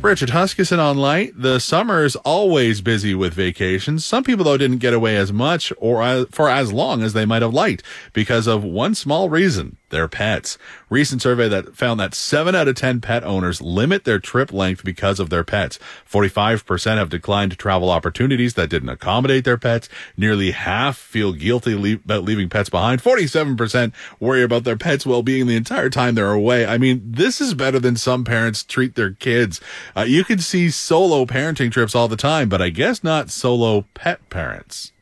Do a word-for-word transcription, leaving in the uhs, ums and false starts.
Richard Huskisson on Light. The summer is always busy with vacations. Some people, though, didn't get away as much or as, for as long as they might have liked because of one small reason: their pets. Recent survey that found that seven out of ten pet owners limit their trip length because of their pets. forty-five percent have declined travel opportunities that didn't accommodate their pets. Nearly half feel guilty le- about leaving pets behind. forty-seven percent worry about their pets' well-being the entire time they're away. I mean, this is better than some parents treat their kids. Uh, you can see solo parenting trips all the time, but I guess not solo pet parents.